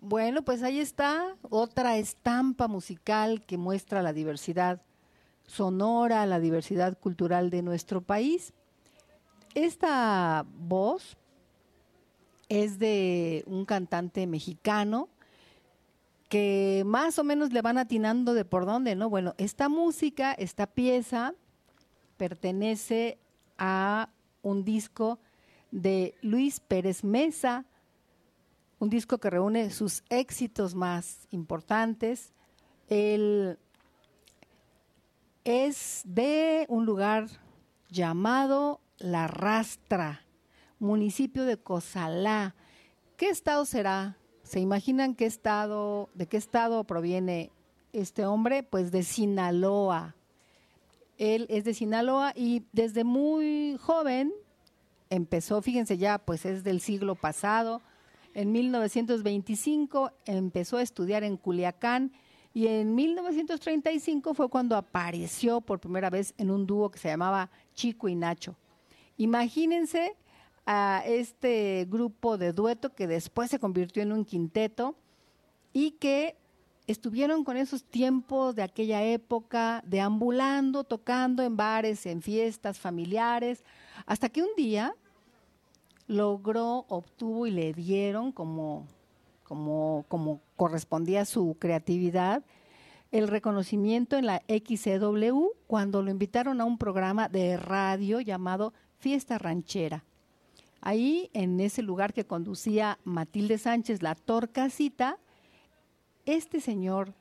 Bueno, pues ahí está otra estampa musical que muestra la diversidad sonora, la diversidad cultural de nuestro país. Esta voz es de un cantante mexicano que más o menos le van atinando de por dónde, ¿no? Bueno, esta música, esta pieza, pertenece a un disco de Luis Pérez Mesa, un disco que reúne sus éxitos más importantes. Él es de un lugar llamado La Rastra, municipio de Cozalá. ¿Qué estado será? ¿Se imaginan de qué estado proviene este hombre? Pues de Sinaloa. Él es de Sinaloa y desde muy joven empezó, fíjense ya, pues es del siglo pasado. En 1925 empezó a estudiar en Culiacán y en 1935 fue cuando apareció por primera vez en un dúo que se llamaba Chico y Nacho. Imagínense a este grupo de dueto que después se convirtió en un quinteto y que estuvieron con esos tiempos de aquella época, deambulando, tocando en bares, en fiestas familiares, hasta que un día obtuvo y le dieron como correspondía a su creatividad, el reconocimiento en la XCW cuando lo invitaron a un programa de radio llamado Fiesta Ranchera. Ahí, en ese lugar que conducía Matilde Sánchez, la Torcasita, este señor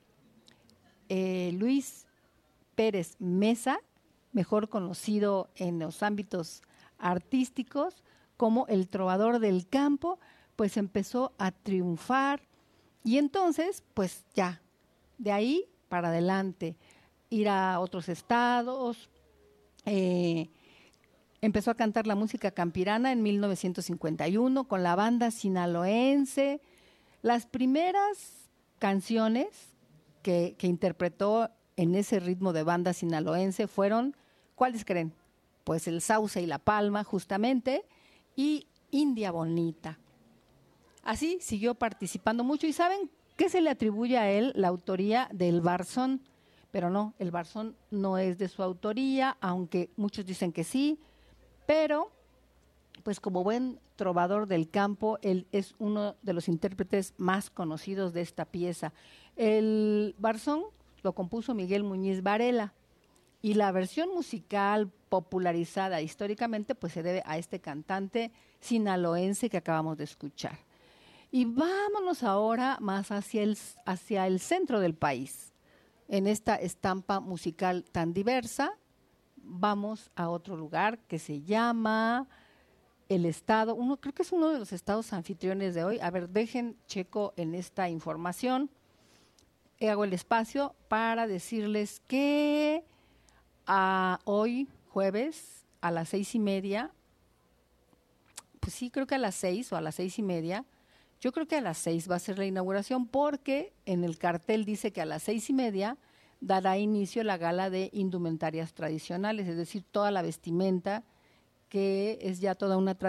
Luis Pérez Mesa, mejor conocido en los ámbitos artísticos como el trovador del campo, pues empezó a triunfar y entonces, pues ya, de ahí para adelante, ir a otros estados, empezó a cantar la música campirana en 1951 con la banda sinaloense. Las primeras canciones que interpretó en ese ritmo de banda sinaloense fueron, ¿cuáles creen? Pues El Sauce y la Palma, justamente, y India Bonita. Así siguió participando mucho y ¿saben qué se le atribuye a él? La autoría del Barzón, pero no, el Barzón no es de su autoría, aunque muchos dicen que sí, pero pues como buen trovador del campo, él es uno de los intérpretes más conocidos de esta pieza. El Barzón lo compuso Miguel Muñiz Varela y la versión musical popularizada históricamente pues se debe a este cantante sinaloense que acabamos de escuchar. Y vámonos ahora más hacia el centro del país. En esta estampa musical tan diversa, vamos a otro lugar que se llama el estado, creo que es uno de los estados anfitriones de hoy. A ver, checo en esta información. Hago el espacio para decirles que hoy, jueves, a las 6:30, pues sí, creo que a las 6 o a las 6:30, yo creo que a las 6 va a ser la inauguración porque en el cartel dice que a las 6:30 dará inicio la gala de indumentarias tradicionales, es decir, toda la vestimenta que es ya toda una tradición